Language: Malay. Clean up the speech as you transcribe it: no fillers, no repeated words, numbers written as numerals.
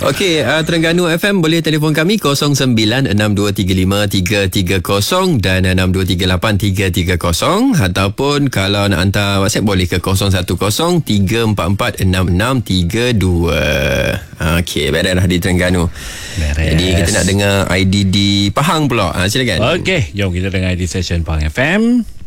Okey, Terengganu FM boleh telefon kami 0962353330 dan 62383330, ataupun kalau nak hantar WhatsApp boleh ke 0103446632. Okey, beres dah di Terengganu. Jadi kita nak dengar IDD Pahang pula. Silakan. Okey, jom kita dengar ID session Pahang FM.